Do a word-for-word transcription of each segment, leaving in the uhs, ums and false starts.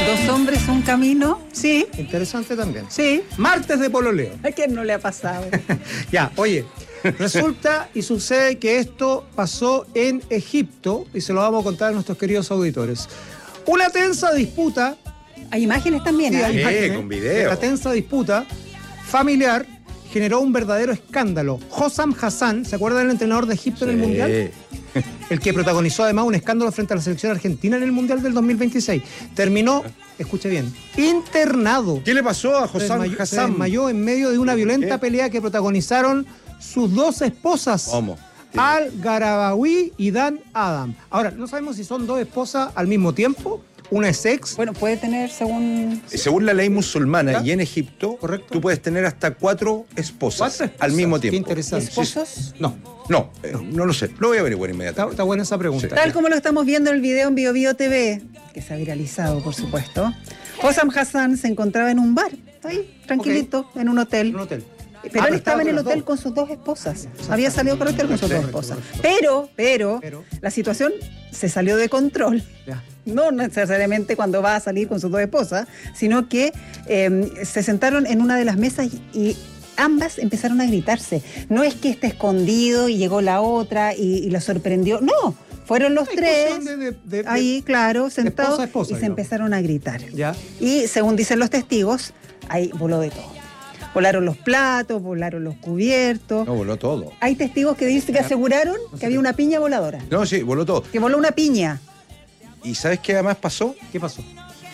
Dos hombres, un camino. Sí. Interesante también. Sí. Martes de pololeo. ¿A quién no le ha pasado? Ya, oye, resulta y sucede que esto pasó en Egipto y se lo vamos a contar a nuestros queridos auditores. Una tensa disputa. Hay imágenes también, Sí, ¿eh? hay Sí, imágenes. con video. La tensa disputa familiar generó un verdadero escándalo. Hossam Hassan, ¿se acuerda del entrenador de Egipto en el Mundial? El que protagonizó además un escándalo frente a la selección argentina en el Mundial del dos mil veintiséis. Terminó, escuche bien, internado. ¿Qué le pasó a Se Hossam desmayó, se Hassan? desmayó en medio de una violenta ¿Qué? pelea que protagonizaron sus dos esposas. ¿Cómo? Al-Garabawi y Dan Adam. Ahora, no sabemos si son dos esposas al mismo tiempo. Una es ex. Bueno, puede tener según... Según la ley musulmana ¿Ya? y en Egipto, Correcto. tú puedes tener hasta cuatro esposas, ¿Cuatro esposas? al mismo Qué tiempo. interesante. ¿Esposos? No, No, eh, no lo sé. Lo voy a averiguar está, inmediatamente. está buena esa pregunta. Sí. Tal como lo estamos viendo en el video en Bio Bio T V, que se ha viralizado, por supuesto. Hossam Hassan se encontraba en un bar, ahí, tranquilito, en un hotel. En un hotel. Pero Ah, él estaba en el con las hotel dos. con sus dos esposas. Había salido con el hotel con sus dos Correcto, esposas. correcto. Pero, pero, Pero. la situación se salió de control. Ya. No necesariamente cuando va a salir con sus dos esposas, sino que eh, se sentaron en una de las mesas y, y ambas empezaron a gritarse. No es que esté escondido y llegó la otra y, y la sorprendió. No, fueron los tres Discusión de- de- de- ahí, claro, sentados esposa a esposa, y se digamos. empezaron a gritar. Ya. Y según dicen los testigos, ahí voló de todo. Volaron los platos, volaron los cubiertos. No, voló todo. Hay testigos que dicen que aseguraron que había una piña voladora. No, sí, voló todo. Que voló una piña. ¿Y sabes qué además pasó? ¿Qué pasó?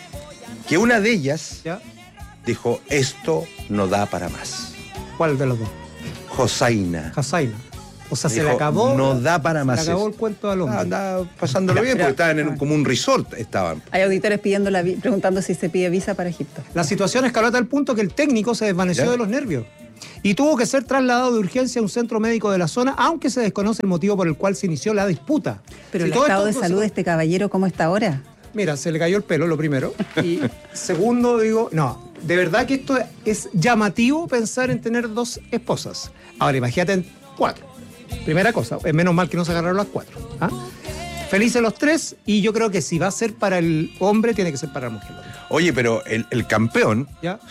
Que una de ellas ¿Ya? dijo, esto no da para más. ¿Cuál de los dos? Josaina. Hassaina. O sea, se Dijo, le acabó. no da para se más le acabó esto. el cuento al hombre. Ah, andaba pasándolo bien Pero- porque estaban en como un resort, estaban. Hay auditores pidiendo la vi- preguntando si se pide visa para Egipto. La situación escaló a tal punto que el técnico se desvaneció ¿Ya? de los nervios y tuvo que ser trasladado de urgencia a un centro médico de la zona, aunque se desconoce el motivo por el cual se inició la disputa. Pero Si el todo estado de esto no salud se- de este caballero, ¿cómo está ahora? Mira, se le cayó el pelo, lo primero. Y segundo, digo, no, de verdad que esto es llamativo pensar en tener dos esposas. Ahora, imagínate en cuatro. Primera cosa, es menos mal que no se agarraron las cuatro. ¿Ah? Felices los tres, y yo creo que si va a ser para el hombre, tiene que ser para la mujer. Oye, pero el, el campeón ¿Ya?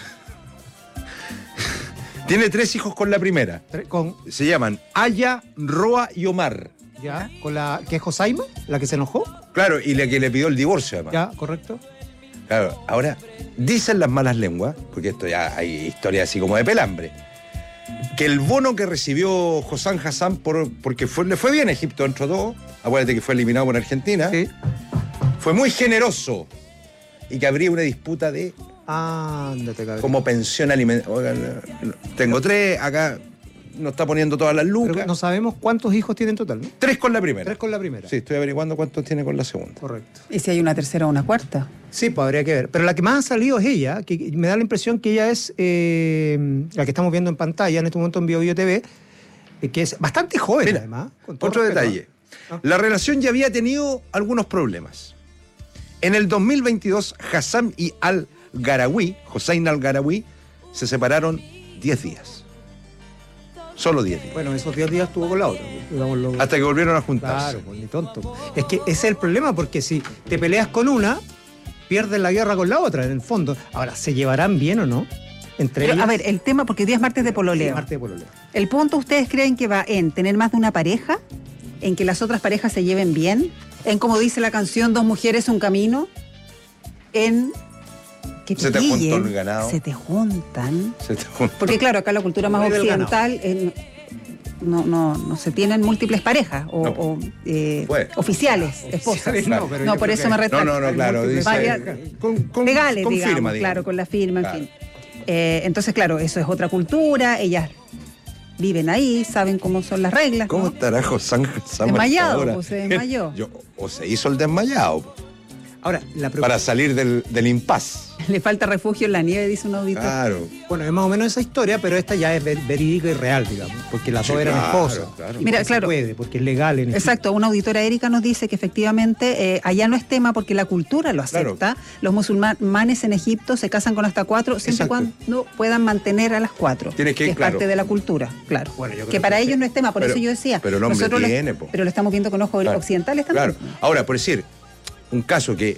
tiene tres hijos con la primera. Tre- Con, Se llaman Aya, Roa y Omar. ¿Ya? Con la que es Josaima, la que se enojó. Claro, y la que le pidió el divorcio además. ¿Ya? ¿Correcto? Claro, ahora, dicen las malas lenguas, porque esto ya hay historias así como de pelambre, que el bono que recibió Hossam Hassan por, porque fue, le fue bien a Egipto dentro de todo, acuérdate que fue eliminado por Argentina, Sí. fue muy generoso y que habría una disputa de Ándate, cabrón. como pensión alimentaria. Tengo tres, acá nos está poniendo todas las lucas. Pero no sabemos cuántos hijos tiene en total, ¿no? Tres con la primera. Tres con la primera. Sí, estoy averiguando cuántos tiene con la segunda. Correcto. ¿Y si hay una tercera o una cuarta? Sí, pues habría que ver. Pero la que más ha salido es ella, que me da la impresión que ella es eh, la que estamos viendo en pantalla en este momento en Bio Bio T V, eh, que es bastante joven, Mira, además. con todo otro respeto. detalle. Ah. La relación ya había tenido algunos problemas. En el dos mil veintidós, Hassan y Al-Garawi, Hossein Al-Garawi, se separaron diez días. Solo diez días. Bueno, esos diez días estuvo con la otra. Digámoslo. Hasta que volvieron a juntarse. Claro, pues, ni tonto. Es que ese es el problema, porque si te peleas con una, pierdes la guerra con la otra, en el fondo. Ahora, ¿se llevarán bien o no? Entre Pero, ellas. a ver, el tema, porque hoy día es martes de pololeo. Marte de pololeo. ¿El punto ustedes creen que va en tener más de una pareja? ¿En que las otras parejas se lleven bien? ¿En, como dice la canción, dos mujeres, un camino? ¿En que te Se te juntó pillen, el ganado. se te juntan? Se te juntó. Porque claro, acá la cultura más Rey del occidental eh, no, no, no se tienen múltiples parejas o, No. o, eh, Fue. oficiales, esposas. Oficiales no, pero No, yo por creo eso que- me No, retracto. no, no, claro. múltiples Dice, varias- con, con, legales, con digamos, firma, digamos. claro, con la firma, Claro. en fin. Eh, entonces, claro, eso es otra cultura, ellas viven ahí, saben cómo son las reglas. ¿Cómo ¿no? estará José Hassan Desmayado, ahora? pues, se desmayó. Yo- o se hizo el desmayado Ahora, la preocupación. para salir del, del impas. Le falta refugio en la nieve, dice un auditor. Claro. Bueno, es más o menos esa historia, pero esta ya es ver- verídica y real, digamos, porque las Sí, dos eran claro, esposas. claro. Y Mira, porque se claro. puede, porque es legal en Exacto, una auditora Erika nos dice que efectivamente eh, allá no es tema porque la cultura lo Claro. acepta. Los musulmanes en Egipto se casan con hasta cuatro, siempre y Exacto. cuando puedan mantener a las cuatro. Tienes que ir, es claro. parte de la cultura, claro. Bueno, yo creo que para que- ellos no es tema, por pero- eso yo decía. pero el hombre nosotros lo- tiene, po. pero lo estamos viendo con ojos Claro. occidentales también. Claro. Ahora, por decir, un caso que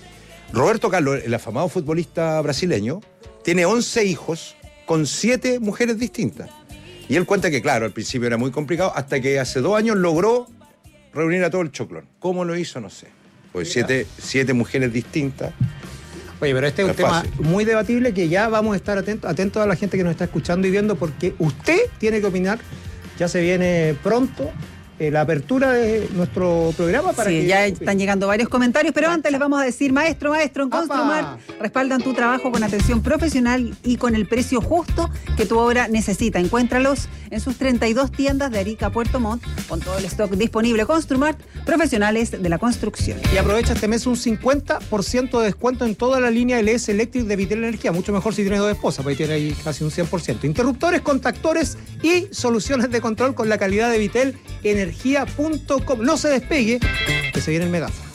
Roberto Carlos, el afamado futbolista brasileño, tiene once hijos con siete mujeres distintas. Y él cuenta que, claro, al principio era muy complicado, hasta que hace dos años logró reunir a todo el choclón. ¿Cómo lo hizo? No sé. Pues siete, siete mujeres distintas. Oye, pero este es un tema muy debatible que ya vamos a estar atentos, atentos a la gente que nos está escuchando y viendo, porque usted tiene que opinar. Ya se viene pronto eh, la apertura de nuestro programa. Para sí, que ya están llegando varios comentarios, pero antes les vamos a decir, maestro, maestro, en Construmar respaldan tu trabajo con atención profesional y con el precio justo que tu obra necesita. Encuéntralos en sus treinta y dos tiendas de Arica a Puerto Montt, con todo el stock disponible. Construmar, profesionales de la construcción. Y aprovecha este mes un cincuenta por ciento de descuento en toda la línea L S Electric de Vitel Energía. Mucho mejor si tienes dos esposas, porque tiene ahí casi un cien por ciento. Interruptores, contactores y soluciones de control con la calidad de Vitel Energía punto com. No se despegue, que se viene el megáfono.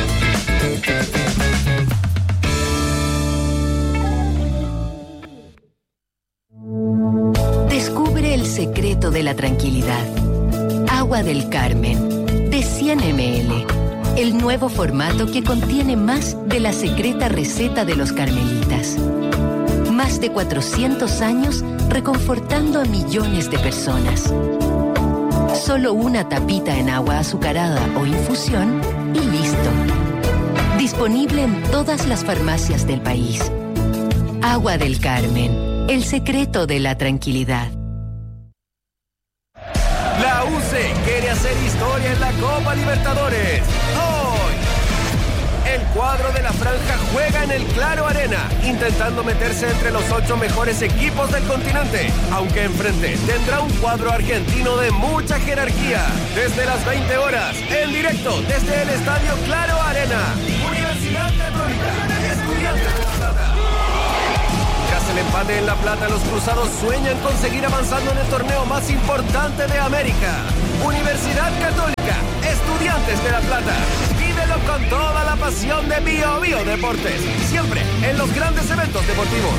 Descubre el secreto de la tranquilidad. Agua del Carmen, de cien mililitros. El nuevo formato que contiene más de la secreta receta de los carmelitas. Más de cuatrocientos años reconfortando a millones de personas. Solo una tapita en agua azucarada o infusión y listo. Disponible en todas las farmacias del país. Agua del Carmen, el secreto de la tranquilidad. La U C quiere hacer historia en la Copa Libertadores. Hoy, el cuadro de la franja juega en el Claro Arena, intentando meterse entre los ocho mejores equipos del continente, aunque enfrente tendrá un cuadro argentino de mucha jerarquía. Desde las veinte horas, en directo desde el Estadio Claro Arena. Universidad Católica, Estudiantes de La Plata. Tras el empate en La Plata, los cruzados sueñan con seguir avanzando en el torneo más importante de América. Universidad Católica, Estudiantes de La Plata. Vívelo con toda la pasión de Bio Bio Deportes, siempre en los grandes eventos deportivos.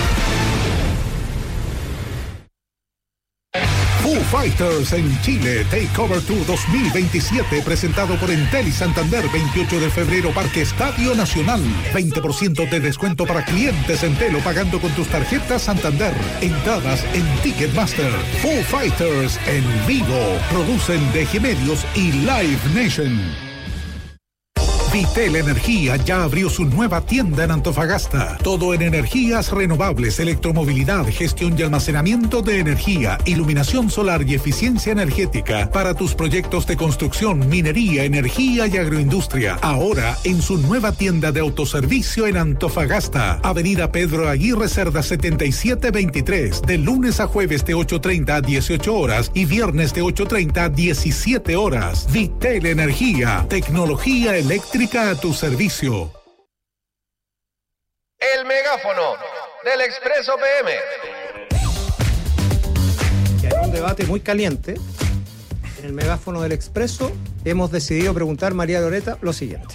Foo Fighters en Chile, Takeover Tour dos mil veintisiete, presentado por Entel y Santander, veintiocho de febrero, Parque Estadio Nacional. veinte por ciento de descuento para clientes Entel o pagando con tus tarjetas Santander. Entradas en Ticketmaster. Foo Fighters en vivo. Producen D G Medios y Live Nation. Vitel Energía ya abrió su nueva tienda en Antofagasta. Todo en energías renovables, electromovilidad, gestión y almacenamiento de energía, iluminación solar y eficiencia energética para tus proyectos de construcción, minería, energía y agroindustria. Ahora en su nueva tienda de autoservicio en Antofagasta. Avenida Pedro Aguirre Cerda setenta y siete veintitrés. De lunes a jueves de ocho treinta a dieciocho horas y viernes de ocho treinta a diecisiete horas. Vitel Energía. Tecnología eléctrica a tu servicio. El megáfono del Expreso P M. Y hay un debate muy caliente. En el megáfono del Expreso hemos decidido preguntar, María Loreta, lo siguiente.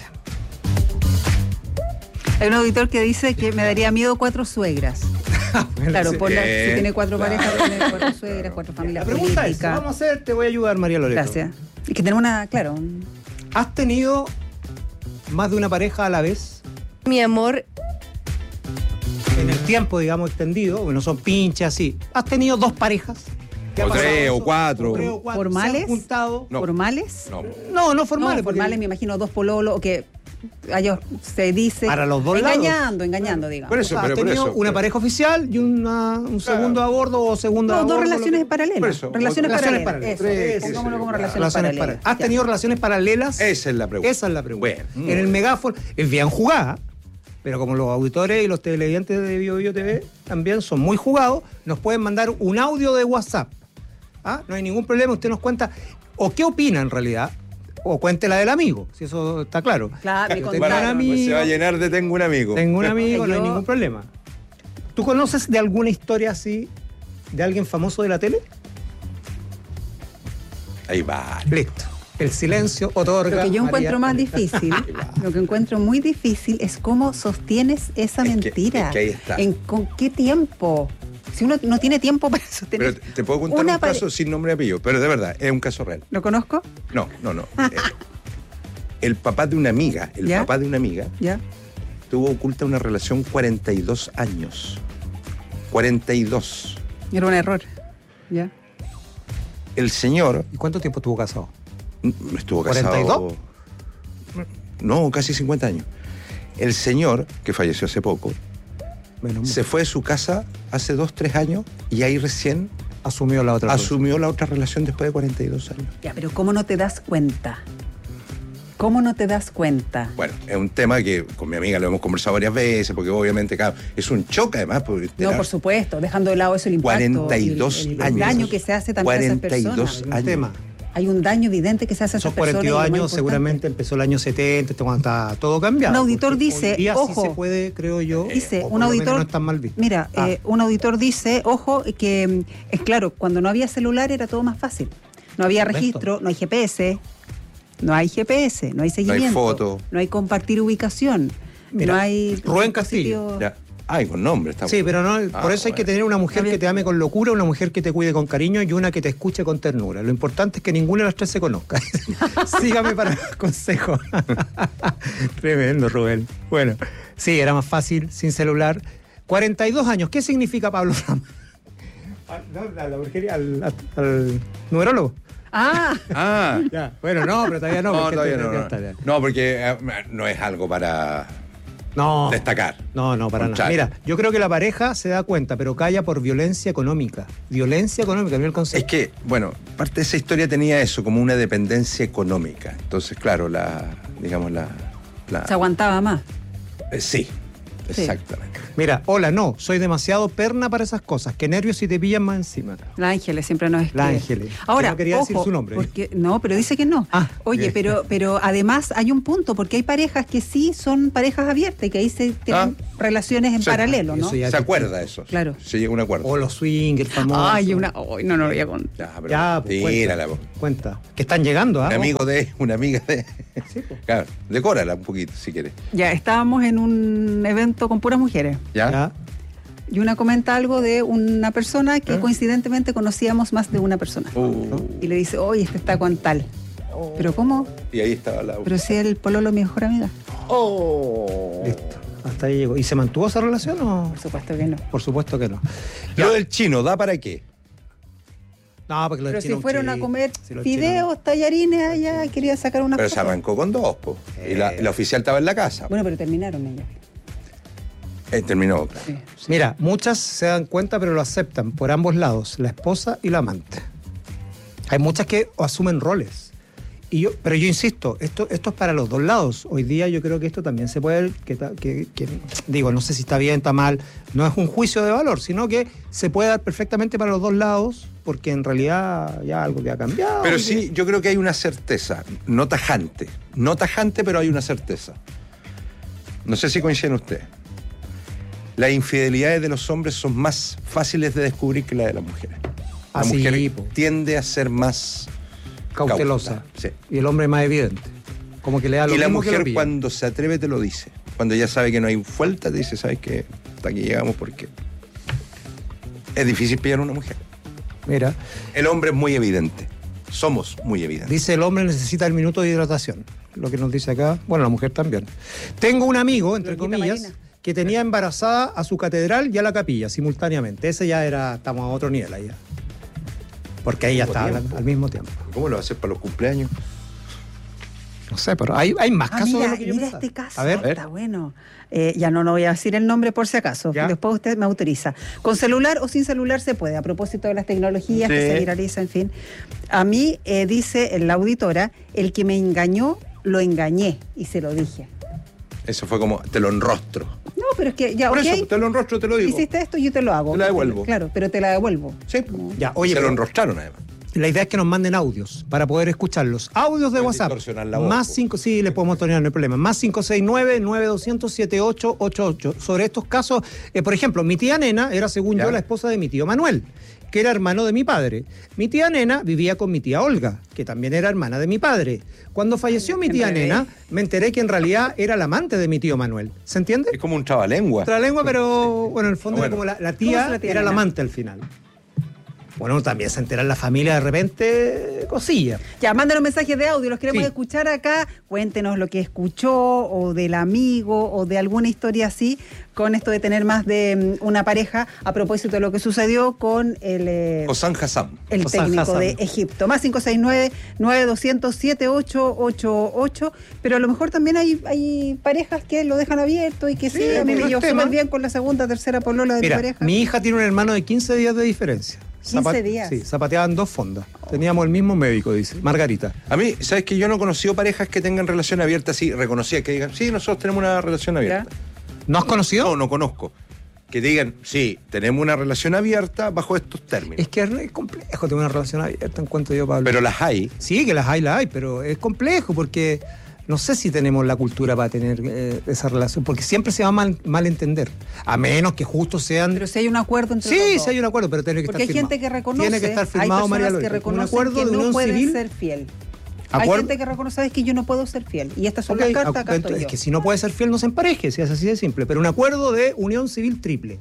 Hay un auditor que dice que me daría miedo cuatro suegras. Bueno, claro, sí. por la, Eh, si tiene cuatro claro. parejas, tiene cuatro suegras, cuatro familias La pregunta políticas. es, vamos a hacer, te voy a ayudar, María Loreta. Gracias. Es que tenemos una, claro. un- ¿Has tenido más de una pareja a la vez? Mi amor, En el tiempo, digamos, extendido, bueno, son pinches así. ¿Has tenido dos parejas? ¿Te ha O pasado tres, eso? o cuatro. O tres o cuatro. ¿Formales? ¿Se han juntado? No. ¿Formales? No. No, no formales. No, porque- formales, me imagino dos pololos, o que a ellos se dice. Para los dos engañando, lados. engañando, digamos. Por O eso, sea, pero has por tenido eso. una por- pareja oficial y una, un segundo a bordo o segunda No, a dos bordo. relaciones lo que- paralelas. Por eso, relaciones relaciones paralelas. paralelas. Eso, Tres, pongámoslo sí, como sí, relaciones, Relaciones paralelas. paralelas. ¿Has Ya. tenido relaciones paralelas? Esa es la pregunta. Esa es la pregunta. Bueno. En el megáfono, es bien jugada, pero como los auditores y los televidentes de Bio Bio T V también son muy jugados, nos pueden mandar un audio de WhatsApp. ¿Ah? No hay ningún problema, usted nos cuenta, o qué opina en realidad, o cuente la del amigo, si eso está claro. Claro, me Usted Bueno, tiene un contaron. pues se va a amigo, llenar de tengo un amigo. tengo un amigo, no hay Yo- ningún problema. ¿Tú conoces de alguna historia así de alguien famoso de la tele? Ahí va. Listo. El silencio otorga. Lo que yo María encuentro más Loreta. difícil, lo que encuentro muy difícil es cómo sostienes esa Es que- mentira. es que ahí está. ¿En con qué tiempo? Si uno no tiene tiempo para sostener. Pero te, te puedo contar una un pare- caso sin nombre y apellido, pero de verdad, es un caso real. ¿Lo conozco? No, no, no. Eh, el papá de una amiga, el ¿Ya? papá de una amiga, ¿Ya? tuvo oculta una relación cuarenta y dos años. cuarenta y dos. Era un error. ¿Ya? El señor ¿Y cuánto tiempo estuvo casado? estuvo casado... ¿cuarenta y dos? No, casi cincuenta años. El señor, que falleció hace poco, Menos se fue de su casa hace dos, tres años y ahí recién asumió la otra. asumió la otra relación después de cuarenta y dos años. Ya, pero ¿cómo no te das cuenta? ¿Cómo no te das cuenta? Bueno, es un tema que con mi amiga lo hemos conversado varias veces, porque obviamente, claro, es un choque además. Porque No, por supuesto, dejando de lado eso el impacto. cuarenta y dos el, el, el años. daño que se hace también a esas cuarenta y dos personas. años. tema. Hay un daño evidente que se hace a esas Esos cuarenta y dos personas. y lo más años, importante. seguramente empezó el año setenta, esto cuando está todo cambiado. Un auditor porque dice, hoy día ojo, sí se puede, creo yo. Dice, o por un lo menos auditor, no es tan mal visto. mira, Ah. eh, un auditor dice, ojo, que mm, es claro, cuando no había celular era todo más fácil. No había Correcto. registro, no hay G P S, no hay G P S, no hay seguimiento, foto. no hay compartir ubicación, Mira, no hay... Rubén Castillo. dispositivo- Ya. Ay, con nombre. Está Sí, pero no, Ah, por eso hay que bueno. tener una mujer Está bien. que te ame con locura, una mujer que te cuide con cariño y una que te escuche con ternura. Lo importante es que ninguna de las tres se conozca. Sígame para consejos. Tremendo, Rubén. Bueno, sí, era más fácil, sin celular. cuarenta y dos años, ¿qué significa Pablo Rama? Ah, no, a la brujería, al, al, al numerólogo. Ah, Ah. Ya, bueno, no, pero todavía no. No, porque todavía este- no. ya No, está, ya. no porque eh, no es algo para No. destacar. No, no, para nada. Contrario. Mira, yo creo que la pareja se da cuenta, pero calla por violencia económica. Violencia económica, mira el Es concepto. que, bueno, parte de esa historia tenía eso, como una dependencia económica. Entonces, claro, la, digamos, la... la se aguantaba más. eh, sí, Sí. exactamente. Mira, hola, no, soy demasiado perna para esas cosas. Qué nervios si te pillan más encima. La Ángeles siempre nos escribe. La Ángeles, Ahora, que no quería ojo, decir su nombre. Porque, no, pero dice que no. Ah, Oye, bien. pero, pero además hay un punto, porque hay parejas que sí son parejas abiertas y que ahí se tienen Ah. relaciones en Sí, paralelo, ¿no? eso ya- ¿Se acuerda eso? Claro. Se llega a un acuerdo. O los swingers famosos. Ay, una. Ay, no, no lo voy a contar. Ya, pero Ya, pues, tírala, cuenta, po. cuenta. Que están llegando, ¿ah? Un amigo de, una amiga de... Sí, po. Claro, decórala un poquito si quieres. Ya, estábamos en un evento con puras mujeres. ¿Ya? Ya. Y una comenta algo de una persona que ¿Eh? coincidentemente conocíamos más de una persona. Uh, Y le dice, oye, este está con tal. ¿Pero cómo? y ahí estaba la... Pero si el pololo es mi mejor amiga. Listo. Hasta ahí llegó. ¿Y se mantuvo esa relación o...? Por supuesto que no. Por supuesto que no. Lo del chino, ¿da para qué? No, porque los Pero si chinos fueron a chi- comer si los fideos, tallarines, allá quería sacar una Pero se arrancó con dos, po. Y la, la oficial estaba en la casa. Bueno, pero terminaron ellos. Eh, terminó, claro. Sí. chinos- Mira, muchas se dan cuenta, pero lo aceptan por ambos lados, la esposa y la amante. Hay muchas que asumen roles. Y yo, pero yo insisto, esto, esto es para los dos lados. Hoy día yo creo que esto también se puede, que, ta- que- que- digo, no sé si está bien, está mal, no es un juicio de valor, sino que se puede dar perfectamente para los dos lados, porque en realidad ya algo que ha cambiado. Pero y sí, yo creo que hay una certeza, no tajante. No tajante, pero hay una certeza. No sé si coinciden ustedes. Las infidelidades de los hombres son más fáciles de descubrir que las de las mujeres. La Ah, sí, mujer po. tiende a ser más cautelosa. Sí. Y el hombre más evidente. Como que le da lo Y la mismo que lo mujer pilla. cuando se atreve te lo dice. Cuando ya sabe que no hay vuelta, te dice, ¿sabes qué? Hasta aquí llegamos porque es difícil pillar a una mujer. Mira, El hombre es muy evidente. Somos muy evidentes. dice el hombre necesita el minuto de hidratación. Lo que nos dice acá, bueno, la mujer también. Tengo un amigo, entre Blanquita comillas, Marina. que tenía embarazada a su catedral y a la capilla simultáneamente. Ese ya era, estamos a otro nivel ahí ya. Porque ahí ya Al está mismo al, tiempo. al mismo tiempo. ¿Cómo lo haces para los cumpleaños? No sé, pero hay, hay más Ah, casos de mira, lo que yo mira pensaba. este caso. A ver, Está bueno. Eh, ya no, no voy a decir el nombre por si acaso. Ya. Después usted me autoriza. Con celular o sin celular se puede, a propósito de las tecnologías que Sí. se viralizan, en fin. A mí, eh, dice la auditora, el que me engañó, lo engañé y se lo dije. Eso fue como, te lo enrostro. No, pero es que ya, Por ok, eso, te lo enrostro, te lo digo. hiciste esto, yo te lo hago. Te la devuelvo. Claro, pero te la devuelvo. Sí. ya, oye, Se lo pero enrostraron además. la idea es que nos manden audios para poder escucharlos. Audios de Pueden WhatsApp. distorsionar la voz, Más po. cinco, sí, le podemos tornear, no hay problema. Más cinco seis nueve, nueve dos cero cero, siete ocho ocho ocho. Sobre estos casos, eh, por ejemplo, mi tía Nena era, según Ya. yo, la esposa de mi tío Manuel, que era hermano de mi padre. Mi tía Nena vivía con mi tía Olga, que también era hermana de mi padre. Cuando falleció mi me tía enredé. Nena, me enteré que en realidad era la amante de mi tío Manuel. ¿Se entiende? Es como un trabalengua. Otra lengua, pero bueno, en el fondo Ah, era bueno. como la, la ¿Cómo tía es la tía era la Nena? amante al final. Bueno, también se entera en la familia de repente, cosillas. Ya, mándenos mensajes de audio, los queremos Sí. escuchar acá. Cuéntenos lo que escuchó, o del amigo, o de alguna historia así, con esto de tener más de mm, una pareja, a propósito de lo que sucedió con el, eh, Hosan Hassam. el Hosan técnico Hassam. de Egipto. Más cinco seis nueve, nueve dos cero cero, siete ocho ocho ocho. Pero a lo mejor también hay, hay parejas que lo dejan abierto y que sí, Sí, a mí no me es llevo tema. súper bien con la segunda, tercera polola de Mira, mi pareja. mi hija tiene un hermano de quince días de diferencia. quince días. Sí, zapateaban dos fondas. Teníamos el mismo médico, dice Margarita. A mí, ¿sabes que yo no he conocido parejas que tengan relación abierta así, reconocidas, que digan, sí, nosotros tenemos una relación abierta? ¿No has conocido? No, no conozco. Que digan, sí, tenemos una relación abierta bajo estos términos. Es que es re complejo tener una relación abierta, encuentro yo, Pablo. Pero las hay. Sí, que las hay, las hay, pero es complejo porque no sé si tenemos la cultura para tener eh, esa relación, porque siempre se va a mal, malentender, a menos que justo sean... Pero si hay un acuerdo entre sí, los dos. sí hay un acuerdo, pero tiene que Porque hay estar firmado. gente que reconoce, Tiene que estar firmado, hay María personas que Lorena. Un reconocen acuerdo que de no unión pueden civil. ser fiel. Hay Acuerdo- gente que reconoce, sabes que yo no puedo ser fiel. Y estas son Ok, las cartas, acu- acá estoy es yo. que si no puede ser fiel, no se empareje, si es así de simple. Pero un acuerdo de unión civil triple.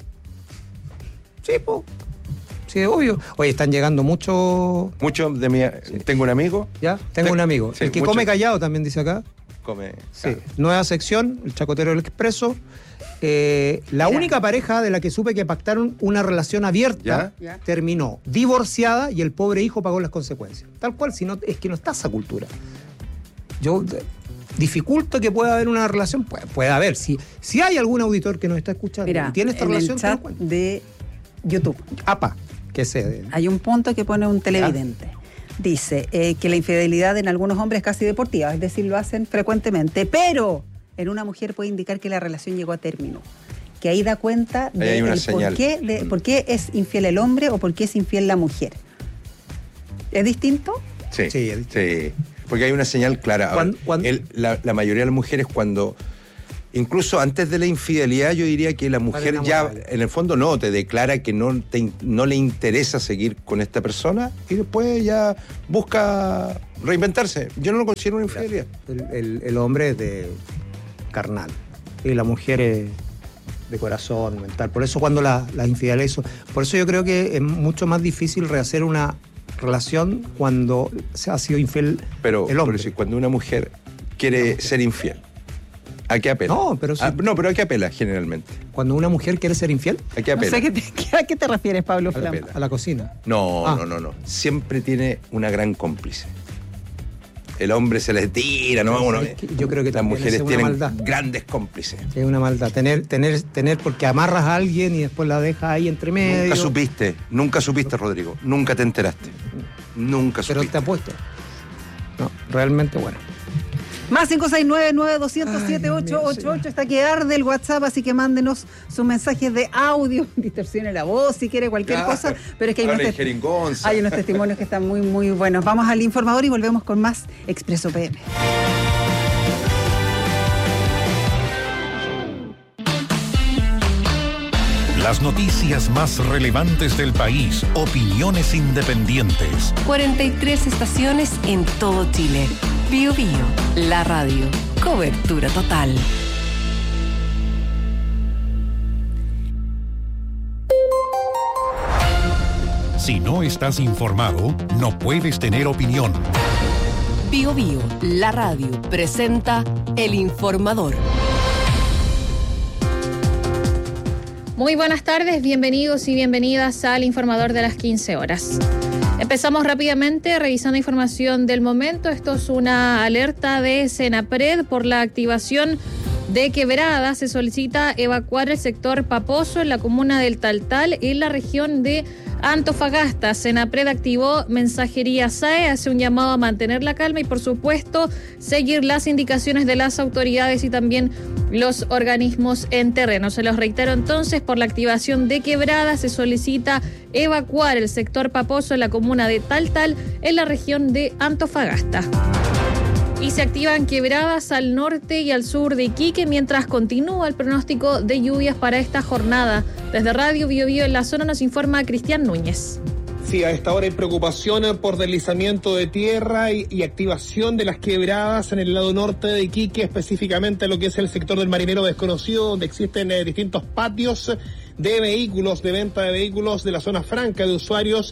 Sí, pues. Sí, es obvio. Oye, están llegando muchos. Muchos de mi... Tengo un amigo, ¿Ya? Tengo Sí, un amigo. sí, el que mucho. come callado también dice acá. come... Sí. Nueva sección, el chacotero del expreso. Eh, la Mira. única pareja de la que supe que pactaron una relación abierta ¿Ya? Ya. terminó divorciada y el pobre hijo pagó las consecuencias. Tal cual, si no, es que no está esa cultura. Yo eh, dificulto que pueda haber una relación, puede, puede haber. Si, si hay algún auditor que nos está escuchando Mira, y tiene esta en relación, el que nos chat cuente. de YouTube APA, que se... hay un punto que pone un televidente. Dice eh, que la infidelidad en algunos hombres es casi deportiva, es decir, lo hacen frecuentemente, pero en una mujer puede indicar que la relación llegó a término. Que ahí da cuenta Ahí de hay una el señal. por, qué, de por qué es infiel el hombre o por qué es infiel la mujer. ¿Es distinto? Sí, Sí, sí, es porque hay una señal clara. Ahora, Cuando- cuando- el- la, la mayoría de las mujeres cuando, incluso antes de la infidelidad, yo diría que la mujer ya, enamorada. en el fondo no, te declara que no, te, in- no le interesa seguir con esta persona y después ya busca reinventarse. Yo no lo considero una infidelidad. El, el- el hombre es de carnal y la mujer es de corazón, mental. Por eso cuando las la infidelidades son... Por eso yo creo que es mucho más difícil rehacer una relación cuando se ha sido infiel Pero, el hombre. pero si cuando una mujer quiere ser infiel, ¿a qué apela? No, pero si- Ah, no, pero ¿a qué apela generalmente? Cuando una mujer quiere ser infiel, ¿A qué No apela? sé qué te- qué- a qué te refieres, Pablo A la Flam. pela. a la cocina. No, Ah. no, no, no. Siempre tiene una gran cómplice. El hombre se les tira, ¿no? Uno- Es que yo creo que las también mujeres es una tienen maldad. grandes cómplices. Es una maldad. Tener, tener, tener, porque amarras a alguien y después la dejas ahí entre medio. Nunca supiste, nunca supiste, Rodrigo. Nunca te enteraste. Nunca Pero supiste. te apuesto. No, realmente bueno. Más cinco seis nueve, nueve dos cero cero, Ay, siete Dios ocho mío, ocho ocho. Está que arde el WhatsApp, así que mándenos sus mensajes de audio. Distorsione la voz si quiere cualquier Claro. cosa. Pero es que hay unos, Habla en testi- jeringonza. hay unos testimonios que están muy, muy buenos. Vamos al informador y volvemos con más Expreso P M. Las noticias más relevantes del país, opiniones independientes. cuarenta y tres estaciones en todo Chile. Bio Bio, la radio. Cobertura total. Si no estás informado, no puedes tener opinión. Bio Bio, la radio, presenta El Informador. Muy buenas tardes, bienvenidos y bienvenidas al Informador de las quince horas. Empezamos rápidamente revisando información del momento. Esto es una alerta de Senapred por la activación de quebrada. Se solicita evacuar el sector Paposo en la comuna del Taltal, en la región de Antofagasta. Senapred activó mensajería S A E, hace un llamado a mantener la calma y, por supuesto, seguir las indicaciones de las autoridades y también los organismos en terreno. Se los reitero entonces, por la activación de quebrada se solicita evacuar el sector Paposo en la comuna de Taltal, en la región de Antofagasta. Y se activan quebradas al norte y al sur de Iquique mientras continúa el pronóstico de lluvias para esta jornada. Desde Radio Bio Bio en la zona nos informa Cristian Núñez. Sí, a esta hora hay preocupación por deslizamiento de tierra y, y activación de las quebradas en el lado norte de Iquique, específicamente lo que es el sector del Marinero Desconocido, donde existen eh, distintos patios de vehículos, de venta de vehículos de la zona franca de usuarios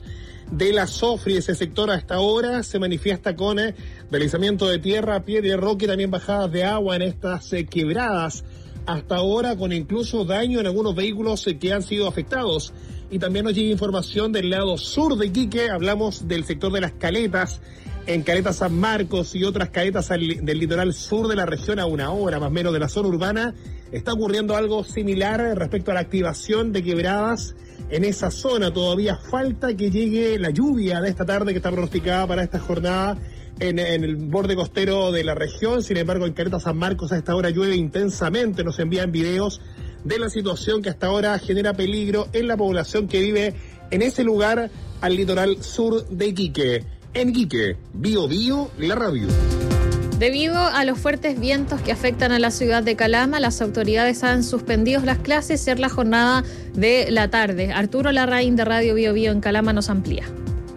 de la Sofri. Ese sector hasta ahora se manifiesta con eh, deslizamiento de tierra, piedra y roca y también bajadas de agua en estas eh, quebradas. Hasta ahora con incluso daño en algunos vehículos eh, que han sido afectados. Y también nos llega información del lado sur de Iquique. Hablamos del sector de las Caletas, en Caleta San Marcos y otras caletas al, del litoral sur de la región, a una hora más o menos de la zona urbana. Está ocurriendo algo similar respecto a la activación de quebradas en esa zona. Todavía falta que llegue la lluvia de esta tarde que está pronosticada para esta jornada en, en el borde costero de la región. Sin embargo, en Caleta San Marcos a esta hora llueve intensamente. Nos envían videos de la situación que hasta ahora genera peligro en la población que vive en ese lugar al litoral sur de Iquique. En Iquique, Bio Bio, la radio. Debido a los fuertes vientos que afectan a la ciudad de Calama, las autoridades han suspendido las clases en la jornada de la tarde. Arturo Larraín de Radio Bio Bio en Calama nos amplía.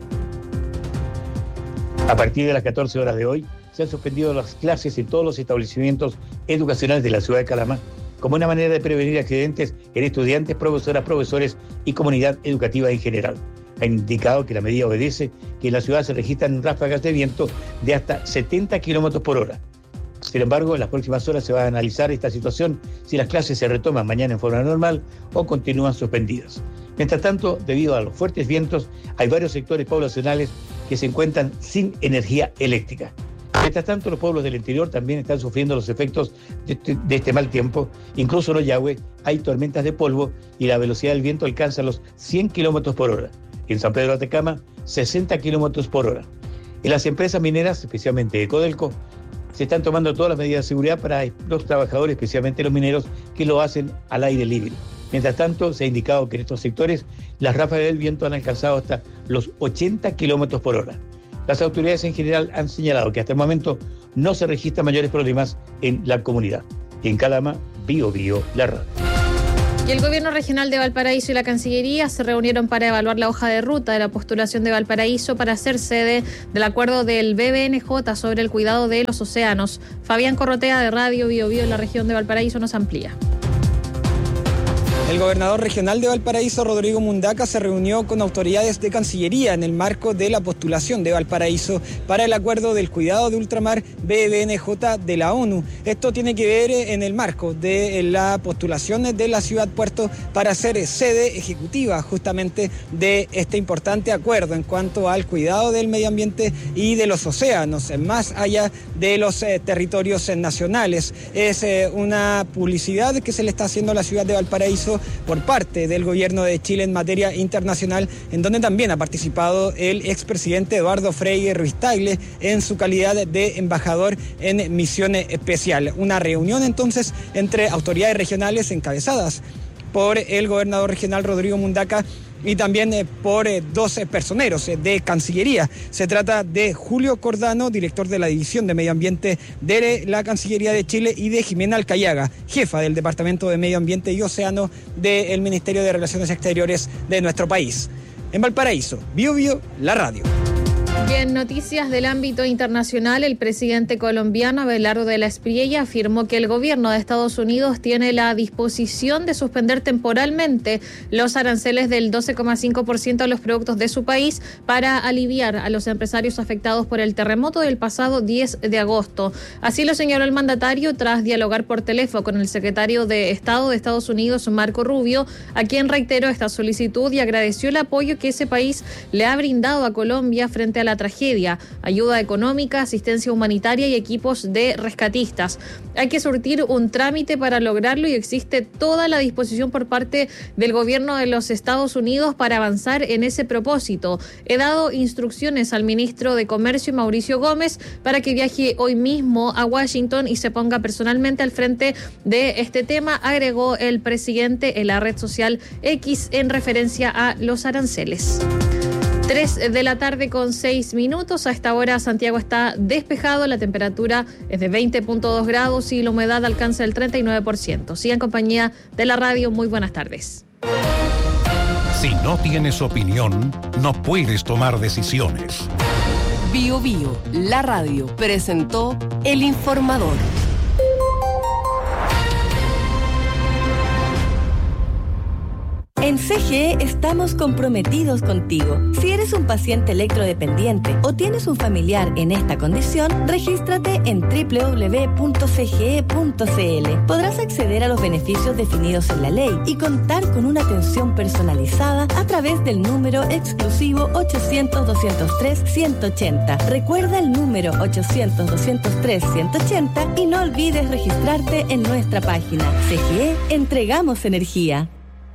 A partir de las catorce horas de hoy, se han suspendido las clases en todos los establecimientos educacionales de la ciudad de Calama, como una manera de prevenir accidentes en estudiantes, profesoras, profesores y comunidad educativa en general. Han indicado que la medida obedece que en la ciudad se registran ráfagas de viento de hasta setenta kilómetros por hora. Sin embargo, en las próximas horas se va a analizar esta situación, si las clases se retoman mañana en forma normal o continúan suspendidas. Mientras tanto, debido a los fuertes vientos, hay varios sectores poblacionales que se encuentran sin energía eléctrica. Mientras tanto, los pueblos del interior también están sufriendo los efectos de este, de este mal tiempo. Incluso en Ollagüe hay tormentas de polvo y la velocidad del viento alcanza los cien kilómetros por hora. En San Pedro de Atacama, sesenta kilómetros por hora. En las empresas mineras, especialmente Ecodelco, se están tomando todas las medidas de seguridad para los trabajadores, especialmente los mineros, que lo hacen al aire libre. Mientras tanto, se ha indicado que en estos sectores las ráfagas del viento han alcanzado hasta los ochenta kilómetros por hora. Las autoridades en general han señalado que hasta el momento no se registran mayores problemas en la comunidad. Y en Calama, Bio Bio, la radio. Y el Gobierno Regional de Valparaíso y la Cancillería se reunieron para evaluar la hoja de ruta de la postulación de Valparaíso para ser sede del acuerdo del B B N J sobre el cuidado de los océanos. Fabián Corrotea de Radio Bio Bio en la región de Valparaíso nos amplía. El gobernador regional de Valparaíso, Rodrigo Mundaca, se reunió con autoridades de Cancillería en el marco de la postulación de Valparaíso para el acuerdo del cuidado de ultramar B B N J de la ONU. Esto tiene que ver en el marco de la postulación de la ciudad puerto para ser sede ejecutiva justamente de este importante acuerdo en cuanto al cuidado del medio ambiente y de los océanos, más allá de los eh, territorios eh, nacionales. Es eh, una publicidad que se le está haciendo a la ciudad de Valparaíso por parte del gobierno de Chile en materia internacional, en donde también ha participado el expresidente Eduardo Frei Ruiz-Tagle en su calidad de embajador en misión especial. Una reunión entonces entre autoridades regionales encabezadas por el gobernador regional Rodrigo Mundaca y también eh, por eh, dos eh, personeros eh, de Cancillería. Se trata de Julio Cordano, director de la División de Medio Ambiente de la Cancillería de Chile, y de Jimena Alcayaga, jefa del Departamento de Medio Ambiente y Océano del Ministerio de Relaciones Exteriores de nuestro país. En Valparaíso, Bio Bio, la radio. Y en noticias del ámbito internacional, el presidente colombiano Abelardo de la Espriella afirmó que el gobierno de Estados Unidos tiene la disposición de suspender temporalmente los aranceles del doce coma cinco por ciento a los productos de su país para aliviar a los empresarios afectados por el terremoto del pasado diez de agosto. Así lo señaló el mandatario tras dialogar por teléfono con el secretario de Estado de Estados Unidos, Marco Rubio, a quien reiteró esta solicitud y agradeció el apoyo que ese país le ha brindado a Colombia frente a la tragedia, ayuda económica, asistencia humanitaria y equipos de rescatistas. Hay que surtir un trámite para lograrlo y existe toda la disposición por parte del gobierno de los Estados Unidos para avanzar en ese propósito. He dado instrucciones al ministro de Comercio, Mauricio Gómez, para que viaje hoy mismo a Washington y se ponga personalmente al frente de este tema, agregó el presidente en la red social X en referencia a los aranceles. Tres de la tarde con seis minutos. A esta hora Santiago está despejado, la temperatura es de veinte punto dos grados y la humedad alcanza el treinta y nueve por ciento. Sigan en compañía de la radio, muy buenas tardes. Si no tienes opinión, no puedes tomar decisiones. Bio Bio, la radio, presentó El Informador. En C G E estamos comprometidos contigo. Si eres un paciente electrodependiente o tienes un familiar en esta condición, regístrate en doble u doble u doble u punto c g e punto c l. Podrás acceder a los beneficios definidos en la ley y contar con una atención personalizada a través del número exclusivo ochocientos, doscientos tres, ciento ochenta. Recuerda el número ochocientos, doscientos tres, ciento ochenta y no olvides registrarte en nuestra página. C G E, entregamos energía.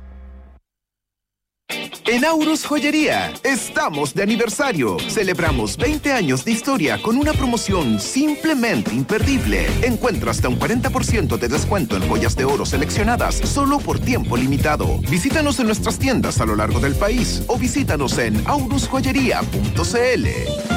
En Aurus Joyería, estamos de aniversario. Celebramos veinte años de historia con una promoción simplemente imperdible. Encuentra hasta un cuarenta por ciento de descuento en joyas de oro seleccionadas solo por tiempo limitado. Visítanos en nuestras tiendas a lo largo del país o visítanos en aurus joyería punto c l.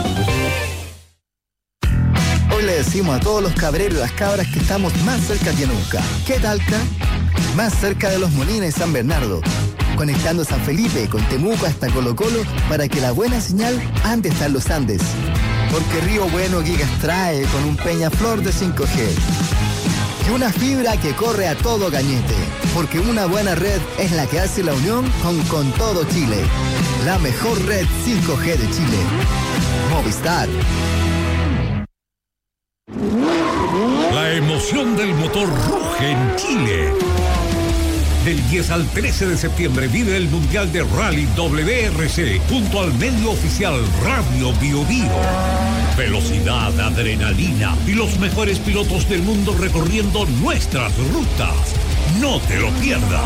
Hoy le decimos a todos los cabreros y las cabras que estamos más cerca que nunca. ¿Qué Talca? Más cerca de Los Molinos y San Bernardo, conectando San Felipe con Temuco hasta Colo Colo para que la buena señal ande hasta los Andes. Porque Río Bueno Gigas trae con un Peñaflor de cinco G. Y una fibra que corre a todo cañete. Porque una buena red es la que hace la unión con, con todo Chile. La mejor red cinco G de Chile. Movistar. La emoción del motor ruge en Chile. Del diez al trece de septiembre vive el Mundial de Rally W R C junto al medio oficial Radio Bio Bio. Velocidad, adrenalina y los mejores pilotos del mundo recorriendo nuestras rutas. No te lo pierdas.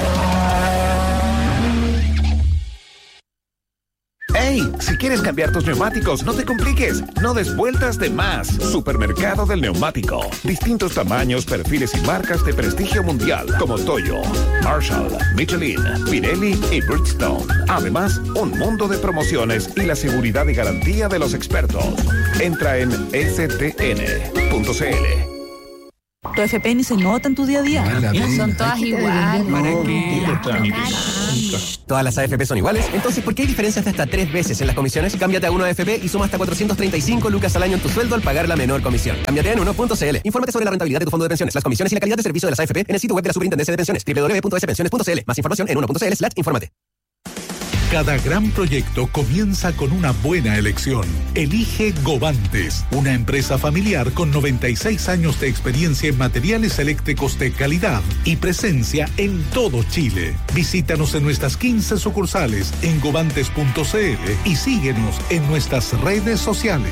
¡Hey! Si quieres cambiar tus neumáticos, no te compliques. No des vueltas de más. Supermercado del Neumático. Distintos tamaños, perfiles y marcas de prestigio mundial como Toyo, Marshall, Michelin, Pirelli y Bridgestone. Además, un mundo de promociones y la seguridad y garantía de los expertos. Entra en s t n punto c l. Tu F P ni se nota en tu día a día. Son todas iguales. ¿Para qué? Todas las A F P son iguales. Entonces, ¿por qué hay diferencias de hasta tres veces en las comisiones? Cámbiate a uno A F P y suma hasta cuatrocientos treinta y cinco lucas al año en tu sueldo al pagar la menor comisión. Cámbiate en uno punto c l. Infórmate sobre la rentabilidad de tu fondo de pensiones, las comisiones y la calidad de servicio de las A F P en el sitio web de la Superintendencia de Pensiones, doble u doble u doble u punto s pensiones punto c l. Más información en uno punto c l slash infórmate. Cada gran proyecto comienza con una buena elección. Elige Govantes, una empresa familiar con noventa y seis años de experiencia en materiales eléctricos de calidad y presencia en todo Chile. Visítanos en nuestras quince sucursales en govantes punto c l y síguenos en nuestras redes sociales.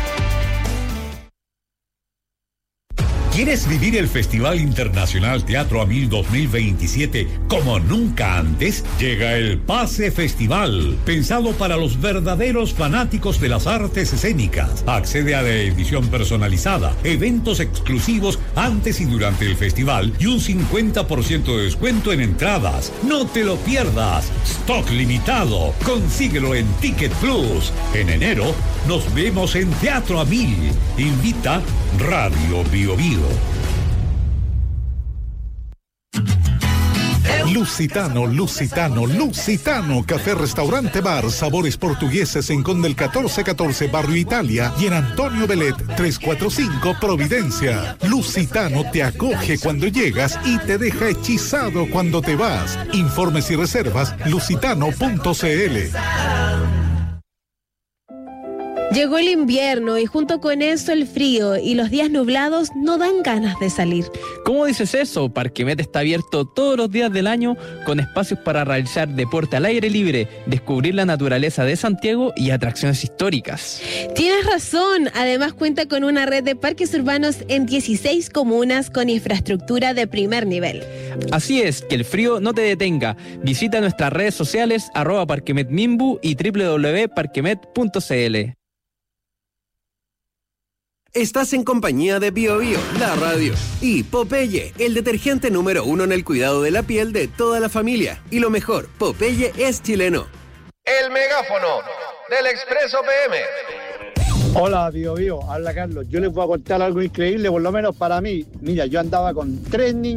¿Quieres vivir el Festival Internacional Teatro Amil dos mil veintisiete como nunca antes? Llega el Pase Festival, pensado para los verdaderos fanáticos de las artes escénicas. Accede a la edición personalizada, eventos exclusivos antes y durante el festival y un cincuenta por ciento de descuento en entradas. ¡No te lo pierdas! Stock limitado. Consíguelo en Ticket Plus. En enero nos vemos en Teatro Amil. Invita Radio Bio Bio. Lusitano, Lusitano, Lusitano, café, restaurante, bar, sabores portugueses en Condel catorce catorce, Barrio Italia y en Antonio Belet trescientos cuarenta y cinco, Providencia. Lusitano te acoge cuando llegas y te deja hechizado cuando te vas. Informes y reservas, lusitano punto c l. Llegó el invierno y junto con eso el frío y los días nublados no dan ganas de salir. ¿Cómo dices eso? Parquemet está abierto todos los días del año con espacios para realizar deporte al aire libre, descubrir la naturaleza de Santiago y atracciones históricas. Tienes razón, además cuenta con una red de parques urbanos en dieciséis comunas con infraestructura de primer nivel. Así es, que el frío no te detenga. Visita nuestras redes sociales arroba parquemetmimbu y doble u doble u doble u punto parquemet punto c l. Estás en compañía de Bio Bio, la radio, y Popeye, el detergente número uno en el cuidado de la piel de toda la familia. Y lo mejor, Popeye es chileno. El megáfono del Expreso P M. Hola, Bio Bio, habla Carlos. Yo les voy a contar algo increíble, por lo menos para mí. Mira, yo andaba con tres niñas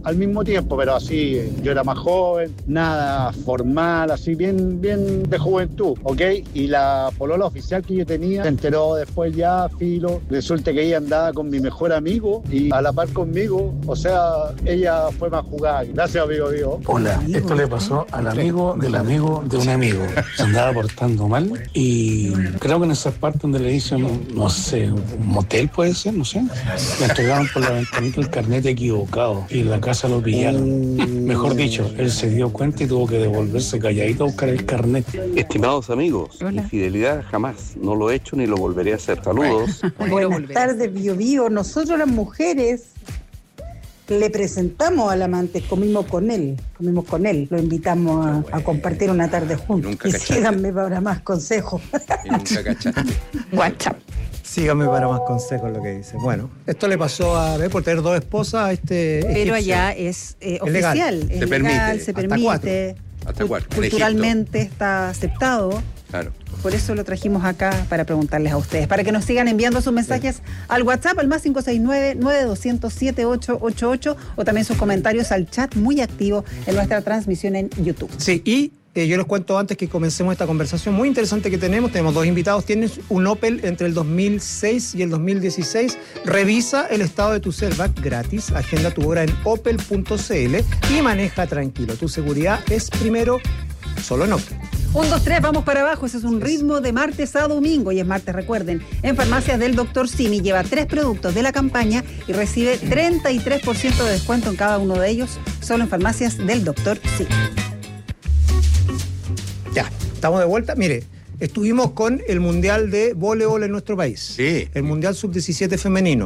al mismo tiempo, pero así, yo era más joven, nada formal, así bien, bien de juventud, ¿ok? Y la polola oficial que yo tenía se enteró después ya, filo, resulta que ella andaba con mi mejor amigo y a la par conmigo, o sea, ella fue más jugada. Gracias, amigo, amigo. Hola, esto le pasó al amigo del amigo de un amigo. Se andaba portando mal y creo que en esas partes donde le dicen, no sé, un motel puede ser, no sé, le entregaron por la ventanita el carnet equivocado y en la casa lo pillaron. Mejor dicho, él se dio cuenta y tuvo que devolverse calladito a buscar el carnet. Estimados amigos, Hola. infidelidad jamás, no lo he hecho ni lo volveré a hacer. Saludos. Buenas tardes, Bio Bio. Nosotros las mujeres le presentamos al amante, comimos con él, comimos con él, lo invitamos a, a compartir una tarde juntos. Nunca Y cachaste. síganme para más consejos. Y nunca cachaste. WhatsApp. Síganme para más consejos lo que dice. Bueno, esto le pasó a ver por tener dos esposas a este Pero egipcio. allá es eh, Es legal. oficial, es Se legal, permite. se Hasta permite. cuatro. Hasta cuatro. En Culturalmente está aceptado. Claro. Por eso lo trajimos acá para preguntarles a ustedes, para que nos sigan enviando sus mensajes al WhatsApp, al más cinco seis nueve, nueve dos cero cero, siete ocho ocho ocho, o también sus comentarios al chat muy activo en nuestra transmisión en YouTube. Sí, y eh, yo les cuento antes que comencemos esta conversación muy interesante que tenemos. Tenemos dos invitados. Tienes un Opel entre el dos mil seis y el dos mil dieciséis. Revisa el estado de tu Servac gratis. Agenda tu hora en opel punto c l y maneja tranquilo. Tu seguridad es primero, solo en Opel. Un, dos, tres, vamos para abajo. Ese es un ritmo de martes a domingo. Y es martes, recuerden. En Farmacias del Doctor Simi lleva tres productos de la campaña y recibe treinta y tres por ciento de descuento en cada uno de ellos. Solo en Farmacias del Doctor Simi. Ya, estamos de vuelta. Mire, estuvimos con el Mundial de Voleibol en nuestro país. Sí. El Mundial sub diecisiete femenino.